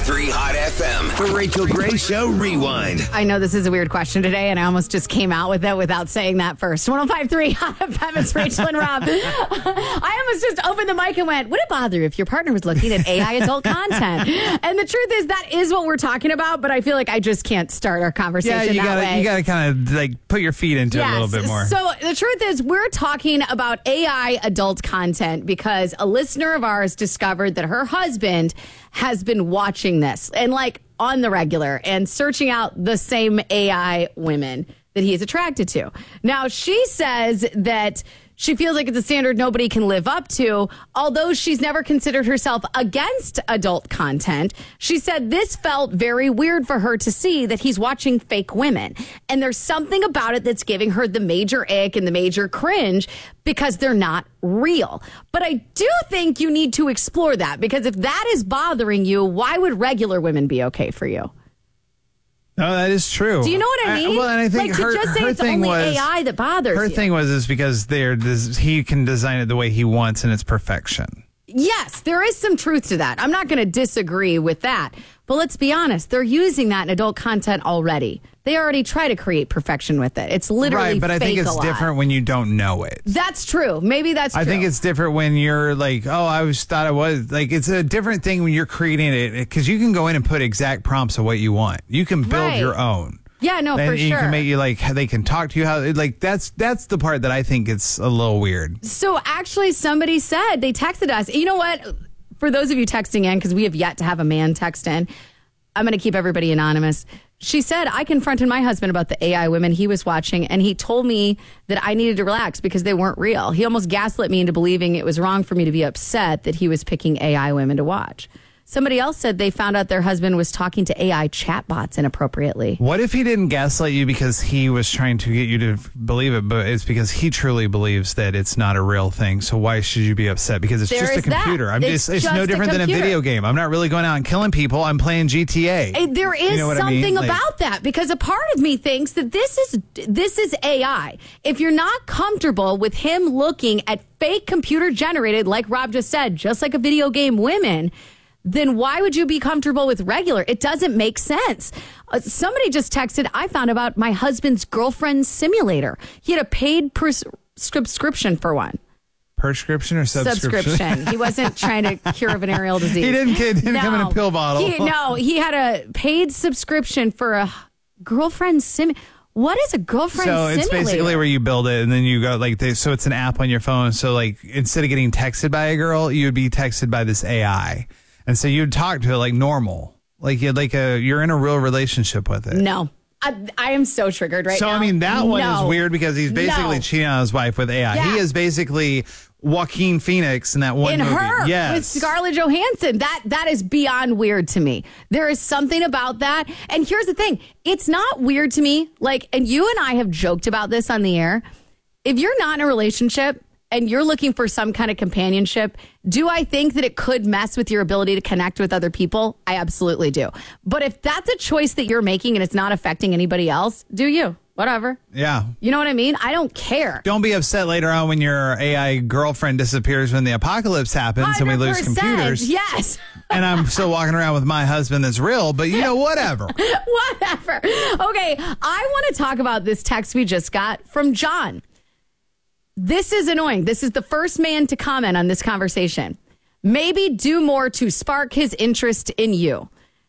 105.3 Hot FM. The Rachel Gray Show Rewind. I know this is a weird question today, and I almost just came out with it without saying that first. 105.3 Hot FM, it's Rachel and Rob. I almost just opened the mic and went, would it bother you if your partner was looking at AI adult content? And the truth is, that is what we're talking about, but I feel like I just can't start our conversation you way. gotta kind of like put your feet into it a little bit more. So the truth is, we're talking about AI adult content because a listener of ours discovered that her husband has been watching this and like on the regular and searching out the same AI women that he is attracted to. Now, she says that she feels like it's a standard nobody can live up to, although she's never considered herself against adult content. She said this felt very weird for her to see that he's watching fake women. And there's something about it that's giving her the major ick and the major cringe because they're not real. But I do think you need to explore that, because if that is bothering you, why would regular women be okay for you? No, that is true. Do you know what I mean? Well, and I think like, to just say it's only AI that bothers you. Her thing was because he can design it the way he wants and it's perfection. Yes, there is some truth to that. I'm not going to disagree with that. But let's be honest, they're using that in adult content already. They already try to create perfection with it. It's literally right, but I think it's different when you don't know it. That's true. Maybe that's true. I think it's different when you're like, oh, I always thought it was. Like, it's a different thing when you're creating it, because you can go in and put exact prompts of what you want. You can build your own. Yeah, no, and for you sure. can make you like, they can talk to you how, like, that's the part that I think it's a little weird. So actually somebody said, they texted us. You know what? For those of you texting in, because we have yet to have a man text in, I'm going to keep everybody anonymous. She said, I confronted my husband about the AI women he was watching, and he told me that I needed to relax because they weren't real. He almost gaslit me into believing it was wrong for me to be upset that he was picking AI women to watch. Somebody else said they found out their husband was talking to AI chatbots inappropriately. What if he didn't gaslight you because he was trying to get you to believe it, but it's because he truly believes that it's not a real thing? So why should you be upset? Because it's just a computer. It's no different than a video game. I'm not really going out and killing people. I'm playing GTA. There is something about that, because a part of me thinks that this is AI. If you're not comfortable with him looking at fake computer generated, like Rob just said, just like a video game women, then why would you be comfortable with regular? It doesn't make sense. Somebody just texted, I found about my husband's girlfriend simulator. He had a paid subscription for one. Prescription or subscription? He wasn't trying to cure a venereal disease. He didn't come in a pill bottle. He had a paid subscription for a girlfriend simulator. What is a girlfriend simulator? So it's basically where you build it and then you go so it's an app on your phone. So like instead of getting texted by a girl, you would be texted by this AI. And so you'd talk to it like normal, like you're in a real relationship with it. No, I am so triggered right now. So I mean, that one is weird because he's basically cheating on his wife with AI. Yeah. He is basically Joaquin Phoenix in that one movie. Her, yes, with Scarlett Johansson. That is beyond weird to me. There is something about that. And here's the thing: it's not weird to me. Like, and you and I have joked about this on the air. If you're not in a relationship and you're looking for some kind of companionship, do I think that it could mess with your ability to connect with other people? I absolutely do. But if that's a choice that you're making and it's not affecting anybody else, do you? Whatever. Yeah. You know what I mean? I don't care. Don't be upset later on when your AI girlfriend disappears when the apocalypse happens and we lose computers. Yes. And I'm still walking around with my husband that's real, but whatever. Whatever. Okay, I want to talk about this text we just got from John. This is annoying. This is the first man to comment on this conversation. Maybe do more to spark his interest in you.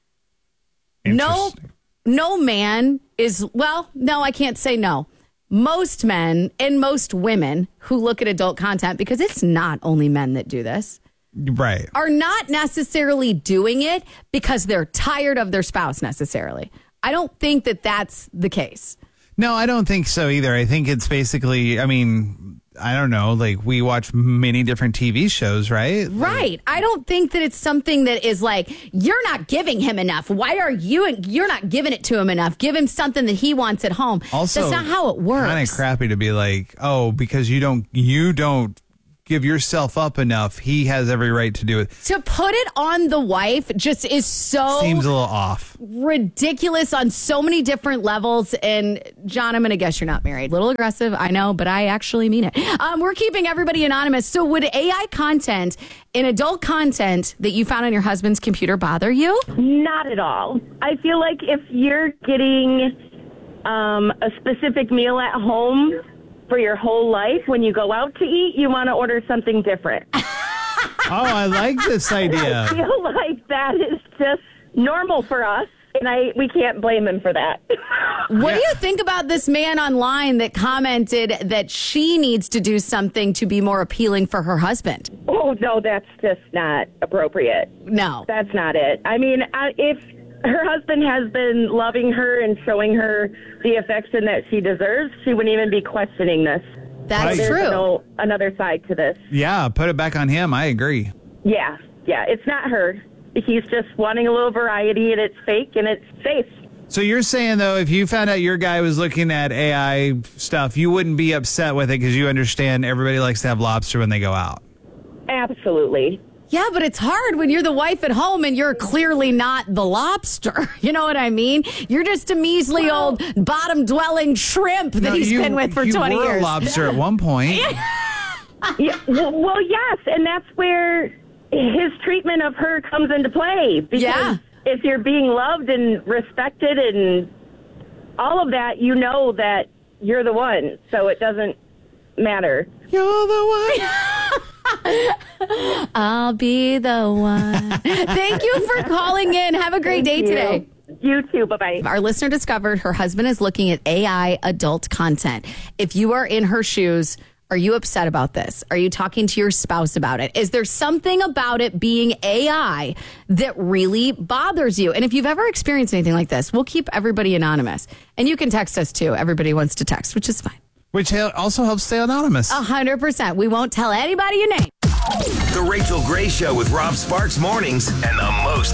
No man is, no, I can't say no. Most men and most women who look at adult content, because it's not only men that do this, right, are not necessarily doing it because they're tired of their spouse necessarily. I don't think that that's the case. No, I don't think so either. I think it's basically, I don't know, like we watch many different TV shows, right? Right. I don't think that it's something that is like, you're not giving him enough. Why are you're not giving it to him enough? Give him something that he wants at home. Also, that's not how it works. Kind of crappy to be like, oh, because you don't give yourself up enough, he has every right to do it. To put it on the wife just is so... Seems a little off. Ridiculous on so many different levels. And John, I'm going to guess you're not married. A little aggressive, I know, but I actually mean it. We're keeping everybody anonymous. So would AI content and adult content that you found on your husband's computer bother you? Not at all. I feel like if you're getting a specific meal at home for your whole life, when you go out to eat, you want to order something different. Oh, I like this idea. I feel like that is just normal for us, and we can't blame him for that. What do you think about this man online that commented that she needs to do something to be more appealing for her husband? Oh, no, that's just not appropriate. No. That's not it. I mean, if her husband has been loving her and showing her the affection that she deserves, she wouldn't even be questioning this. That's There's true. Another side to this. Yeah, put it back on him. I agree. Yeah, it's not her. He's just wanting a little variety, and it's fake, and it's safe. So you're saying, though, if you found out your guy was looking at AI stuff, you wouldn't be upset with it because you understand everybody likes to have lobster when they go out? Absolutely. Yeah, but it's hard when you're the wife at home and you're clearly not the lobster. You know what I mean? You're just a measly old bottom-dwelling shrimp that he's been with for 20 years. You were a lobster at one point. Yeah, well, yes, and that's where his treatment of her comes into play. Because if you're being loved and respected and all of that, you know that you're the one, so it doesn't matter. You're the one. I'll be the one. Thank you for calling in. Have a great day today. You too. Bye-bye. Our listener discovered her husband is looking at AI adult content. If you are in her shoes, are you upset about this? Are you talking to your spouse about it? Is there something about it being AI that really bothers you? And if you've ever experienced anything like this, we'll keep everybody anonymous. And you can text us too. Everybody wants to text, which is fine. Which also helps stay anonymous. 100%. We won't tell anybody your name. The Rachel Gray Show with Rob Sparks mornings and the most